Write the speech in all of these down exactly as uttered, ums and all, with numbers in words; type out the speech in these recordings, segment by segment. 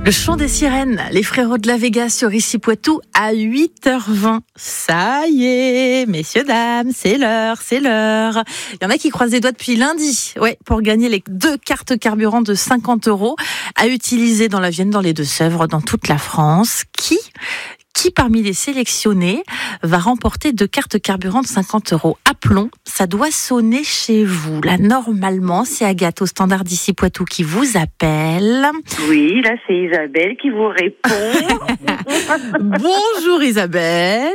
Le chant des sirènes, les frérots de la Vega sur Ici Poitou à huit heures vingt. Ça y est, messieurs, dames, c'est l'heure, c'est l'heure. Il y en a qui croisent les doigts depuis lundi, ouais, pour gagner les deux cartes carburant de cinquante euros à utiliser dans la Vienne, dans les Deux-Sèvres, dans toute la France. Qui Qui parmi les sélectionnés va remporter deux cartes carburant de cinquante euros? Appelons, ça doit sonner chez vous. Là, normalement, c'est Agathe au standard d'Ici Poitou qui vous appelle. Oui, là, c'est Isabelle qui vous répond. Bonjour Isabelle.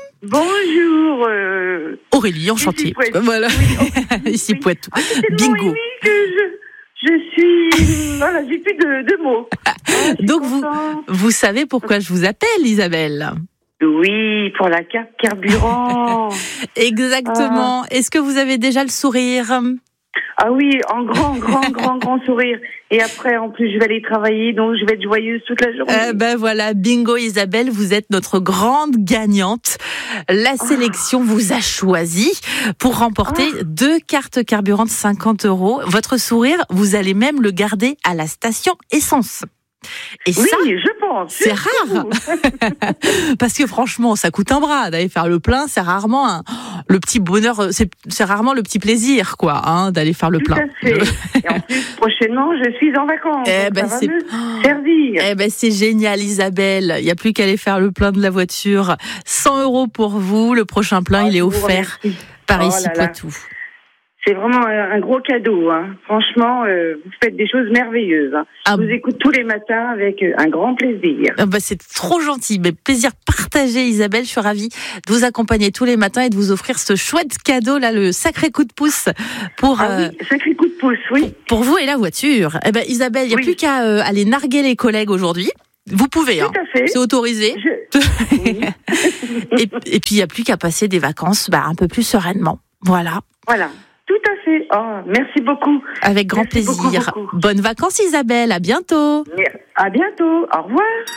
Bonjour. Euh... Aurélie, enchantée. Voilà, oui, Ici oui. Poitou. Ah, Bingo. Oui, que je... Je suis... Voilà, j'ai plus de, de mots. Ah, Donc, vous, vous savez pourquoi je vous appelle, Isabelle? Oui, pour la carte carburant. Exactement. Ah. Est-ce que vous avez déjà le sourire? Ah oui, en grand, grand, grand, grand sourire. Et après, en plus, je vais aller travailler, donc je vais être joyeuse toute la journée. Eh ben voilà, bingo Isabelle, vous êtes notre grande gagnante. La sélection ah. vous a choisi pour remporter ah. deux cartes carburant de cinquante euros. Votre sourire, vous allez même le garder à la station essence. Et oui, ça, je pense. C'est rare. Parce que franchement, ça coûte un bras d'aller faire le plein. C'est rarement un, le petit bonheur, c'est, c'est rarement le petit plaisir, quoi, hein, d'aller faire le Tout plein. À fait. Et en plus, prochainement, je suis en vacances. Eh ben, ça c'est... va me servir. Eh ben, c'est génial, Isabelle. Il n'y a plus qu'à aller faire le plein de la voiture. cent euros pour vous. Le prochain plein, oh, il est offert par oh Ici Poitou. C'est vraiment un gros cadeau, hein. Franchement, euh, vous faites des choses merveilleuses. Hein. Ah. Je vous écoute tous les matins avec un grand plaisir. Ah bah c'est trop gentil, mais plaisir partagé, Isabelle. Je suis ravie de vous accompagner tous les matins et de vous offrir ce chouette cadeau là, le sacré coup de pouce pour. Ah euh, oui, sacré coup de pouce, oui. Pour vous et la voiture. Eh ben Isabelle, il n'y a oui. plus qu'à euh, aller narguer les collègues aujourd'hui. Vous pouvez, tout hein. à fait. C'est autorisé. Je... Oui. et, et puis il n'y a plus qu'à passer des vacances, bah un peu plus sereinement. Voilà. Voilà. Tout à fait. Oh, merci beaucoup. Avec grand merci plaisir. Beaucoup, beaucoup. Bonnes vacances Isabelle, à bientôt. À bientôt, au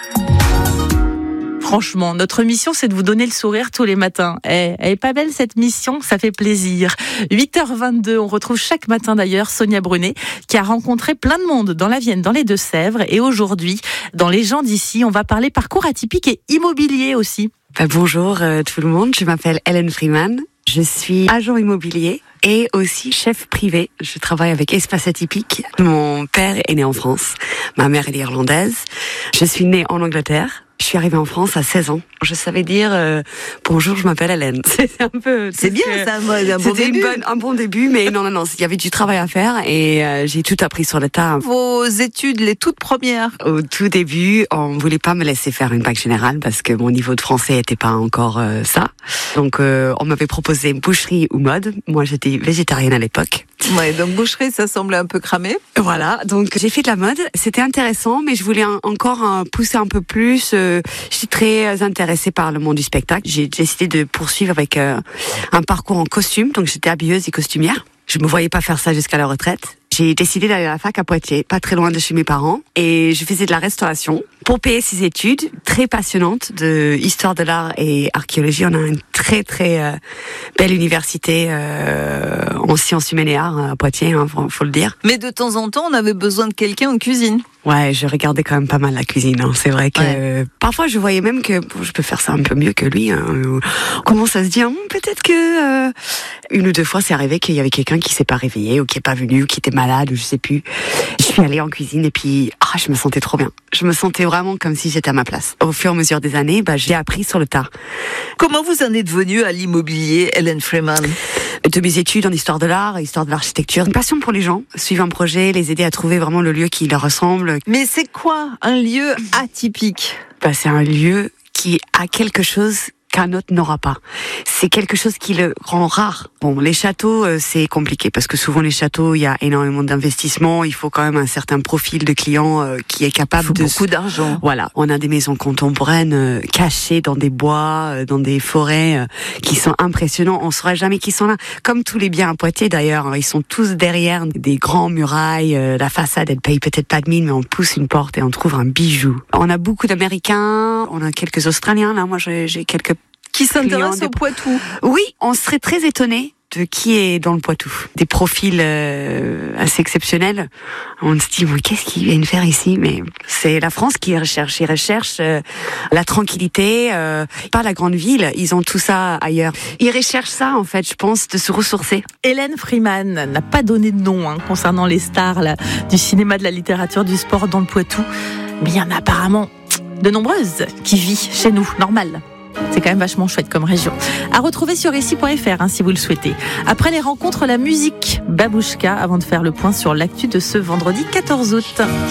revoir. Franchement, notre mission, c'est de vous donner le sourire tous les matins. Eh, elle est pas belle cette mission, ça fait plaisir. huit heures vingt-deux, on retrouve chaque matin d'ailleurs Sonia Brunet, qui a rencontré plein de monde dans la Vienne, dans les Deux-Sèvres. Et aujourd'hui, dans Les gens d'ici, on va parler parcours atypique et immobilier aussi. Bah, bonjour euh, tout le monde, je m'appelle Hélène Freeman. Je suis agent immobilier et aussi chef privé. Je travaille avec Espace Atypique. Mon père est né en France. Ma mère elle est irlandaise. Je suis née en Angleterre. Je suis arrivée en France à seize ans. Je savais dire euh, bonjour, je m'appelle Hélène. C'est un peu. C'est bien ça, un bon C'était début. Une bonne, un bon début, mais non, non, non. Il y avait du travail à faire et euh, j'ai tout appris sur le tas. Vos études, les toutes premières. Au tout début, on voulait pas me laisser faire une bac générale parce que mon niveau de français était pas encore euh, ça. Donc, euh, on m'avait proposé boucherie ou mode. Moi, j'étais végétarienne à l'époque. Ouais, donc boucherie, ça semblait un peu cramé. Voilà, donc j'ai fait de la mode. C'était intéressant, mais je voulais un, encore un, pousser un peu plus. Euh, j'étais très intéressée par le monde du spectacle. J'ai décidé de poursuivre avec euh, un parcours en costume. Donc j'étais habilleuse et costumière. Je me voyais pas faire ça jusqu'à la retraite. J'ai décidé d'aller à la fac à Poitiers, pas très loin de chez mes parents, et je faisais de la restauration pour payer ces études très passionnantes de histoire de l'art et archéologie. On a une très très euh, belle université euh, en sciences humaines et arts à Poitiers, hein, faut, faut le dire. Mais de temps en temps, on avait besoin de quelqu'un en cuisine. Ouais, je regardais quand même pas mal la cuisine. Hein. C'est vrai que ouais. Parfois je voyais même que bon, je peux faire ça un peu mieux que lui. Hein. On commence à se dire hm, peut-être que euh... une ou deux fois c'est arrivé qu'il y avait quelqu'un qui s'est pas réveillé ou qui est pas venu ou qui était malade ou je sais plus. Je suis allée en cuisine et puis ah je me sentais trop bien. Je me sentais vraiment comme si j'étais à ma place. Au fur et à mesure des années, bah j'ai appris sur le tas. Comment vous en êtes venue à l'immobilier, Hélène Freeman? De mes études en histoire de l'art, histoire de l'architecture, une passion pour les gens, suivre un projet, les aider à trouver vraiment le lieu qui leur ressemble. Mais c'est quoi un lieu atypique? Bah, c'est un lieu qui a quelque chose qu'un autre n'aura pas. C'est quelque chose qui le rend rare. Bon, les châteaux, euh, c'est compliqué parce que souvent les châteaux, il y a énormément d'investissements. Il faut quand même un certain profil de client euh, qui est capable il faut de beaucoup d'argent. Voilà, on a des maisons contemporaines euh, cachées dans des bois, euh, dans des forêts euh, qui sont impressionnants. On saura jamais qui sont là. Comme tous les biens à Poitiers d'ailleurs, hein, ils sont tous derrière des grands murailles. Euh, la façade, elle paye peut-être pas de mine, mais on pousse une porte et on trouve un bijou. On a beaucoup d'Américains, on a quelques Australiens là. Moi, j'ai, j'ai quelques qui s'intéressent au Poitou. Oui, on serait très étonnés de qui est dans le Poitou. Des profils euh, assez exceptionnels. On se dit, mais qu'est-ce qu'ils viennent faire ici? Mais c'est la France qui recherche. Ils recherchent euh, la tranquillité, euh, pas la grande ville. Ils ont tout ça ailleurs. Ils recherchent ça, en fait, je pense, de se ressourcer. Hélène Freeman n'a pas donné de nom hein, concernant les stars là, du cinéma, de la littérature, du sport dans le Poitou. Mais il y en a apparemment de nombreuses qui vivent chez nous, normal. C'est quand même vachement chouette comme région. À retrouver sur ici point f r hein, si vous le souhaitez. Après les rencontres, la musique Babouchka, avant de faire le point sur l'actu de ce vendredi quatorze août.